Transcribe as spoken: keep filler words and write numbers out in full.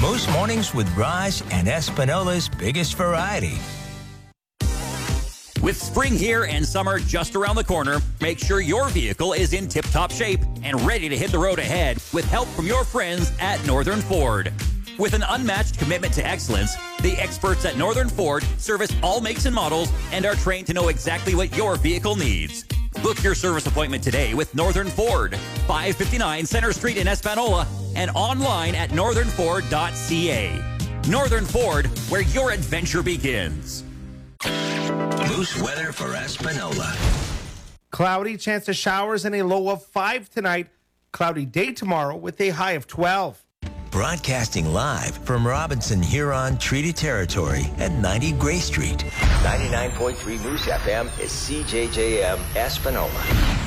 Moose Mornings with Raj and Espinola's biggest variety. With spring here and summer just around the corner, make sure your vehicle is in tip-top shape and ready to hit the road ahead with help from your friends at Northern Ford. With an unmatched commitment to excellence, the experts at Northern Ford service all makes and models and are trained to know exactly what your vehicle needs. Book your service appointment today with Northern Ford, five fifty-nine Center Street in Espanola, and online at northern ford dot c a. Northern Ford, where your adventure begins. Moose weather for Espanola. Cloudy, chance of showers, and a low of five tonight. Cloudy day tomorrow with a high of twelve. Broadcasting live from Robinson Huron Treaty Territory at ninety Gray Street. ninety-nine point three Moose F M is C J J M Espanola.